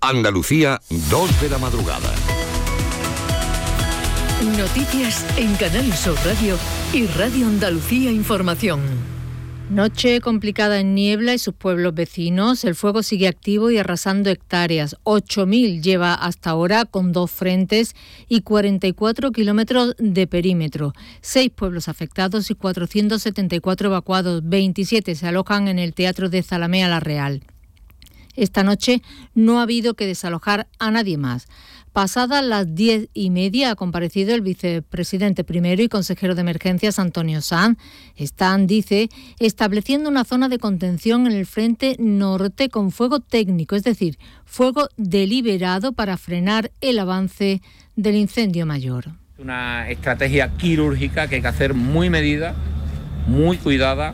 Andalucía, 2 de la madrugada. Noticias en Canal Sur Radio y Radio Andalucía Información. Noche complicada en Niebla y sus pueblos vecinos. El fuego sigue activo y arrasando hectáreas. 8.000 lleva hasta ahora con 2 frentes y 44 kilómetros de perímetro. 6 pueblos afectados y 474 evacuados. 27 se alojan en el Teatro de Zalamea La Real. Esta noche no ha habido que desalojar a nadie más. Pasadas las 10:30 ha comparecido el vicepresidente primero y consejero de emergencias, Antonio Sanz. Están, dice, estableciendo una zona de contención en el frente norte con fuego técnico, es decir, fuego deliberado para frenar el avance del incendio mayor. Una estrategia quirúrgica que hay que hacer muy medida, muy cuidada,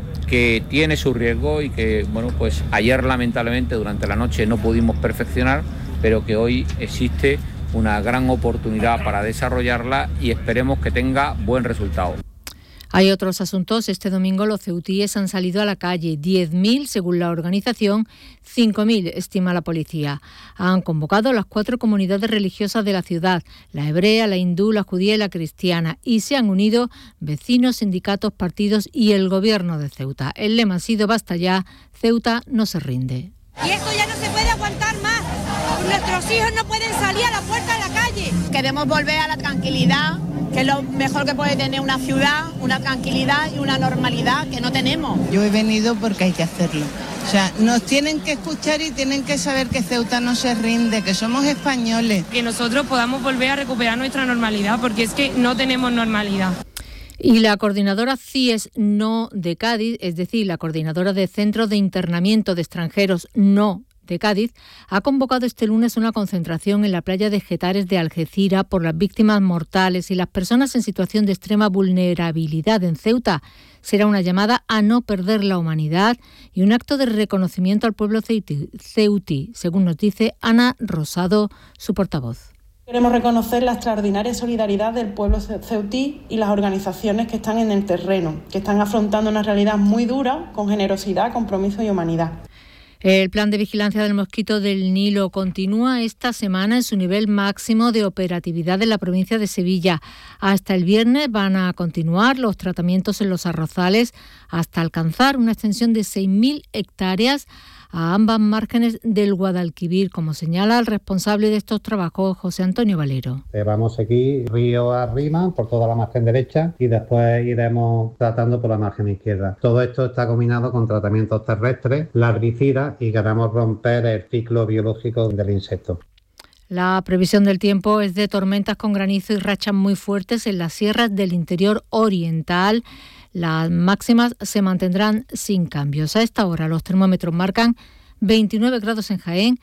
que tiene su riesgo y que, pues ayer lamentablemente durante la noche no pudimos perfeccionar, pero que hoy existe una gran oportunidad para desarrollarla y esperemos que tenga buen resultado. Hay otros asuntos. Este domingo los ceutíes han salido a la calle. 10.000 según la organización, 5.000 estima la policía. Han convocado las 4 comunidades religiosas de la ciudad, la hebrea, la hindú, la judía y la cristiana, y se han unido vecinos, sindicatos, partidos y el gobierno de Ceuta. El lema ha sido "Basta ya, Ceuta no se rinde". Y esto ya no se puede aguantar más. Nuestros hijos no pueden salir a la puerta de la calle. Queremos volver a la tranquilidad, que es lo mejor que puede tener una ciudad, una tranquilidad y una normalidad que no tenemos. Yo he venido porque hay que hacerlo. O sea, nos tienen que escuchar y tienen que saber que Ceuta no se rinde, que somos españoles. Que nosotros podamos volver a recuperar nuestra normalidad, porque es que no tenemos normalidad. Y la coordinadora CIES No de Cádiz, es decir, la coordinadora de Centros de Internamiento de Extranjeros No de Cádiz, ha convocado este lunes una concentración en la playa de Getares de Algeciras por las víctimas mortales y las personas en situación de extrema vulnerabilidad en Ceuta. Será una llamada a no perder la humanidad y un acto de reconocimiento al pueblo ceutí, según nos dice Ana Rosado, su portavoz. Queremos reconocer la extraordinaria solidaridad del pueblo ceutí y las organizaciones que están en el terreno, que están afrontando una realidad muy dura con generosidad, compromiso y humanidad. El plan de vigilancia del mosquito del Nilo continúa esta semana en su nivel máximo de operatividad en la provincia de Sevilla. Hasta el viernes van a continuar los tratamientos en los arrozales hasta alcanzar una extensión de 6.000 hectáreas a ambas márgenes del Guadalquivir, como señala el responsable de estos trabajos, José Antonio Valero. Vamos a seguir río arriba por toda la margen derecha y después iremos tratando por la margen izquierda. Todo esto está combinado con tratamientos terrestres, larvicidas, y queremos romper el ciclo biológico del insecto. La previsión del tiempo es de tormentas con granizo y rachas muy fuertes en las sierras del interior oriental. Las máximas se mantendrán sin cambios. A esta hora los termómetros marcan 29 grados en Jaén,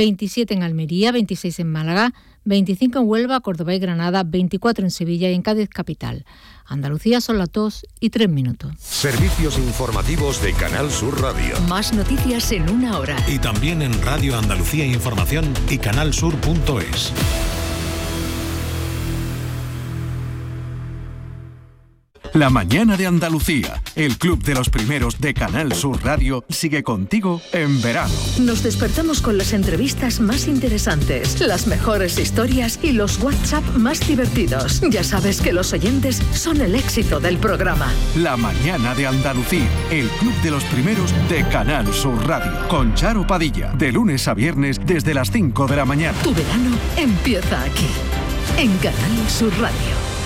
27 en Almería, 26 en Málaga, 25 en Huelva, Córdoba y Granada, 24 en Sevilla y en Cádiz capital. Andalucía son las 2:03. Servicios informativos de Canal Sur Radio. Más noticias en una hora. Y también en Radio Andalucía Información y canalsur.es. La mañana de Andalucía, el club de los primeros de Canal Sur Radio, sigue contigo en verano. Nos despertamos con las entrevistas más interesantes, las mejores historias y los WhatsApp más divertidos. Ya sabes que los oyentes son el éxito del programa. La mañana de Andalucía, el club de los primeros de Canal Sur Radio, con Charo Padilla, de lunes a viernes desde las 5 de la mañana. Tu verano empieza aquí, en Canal Sur Radio.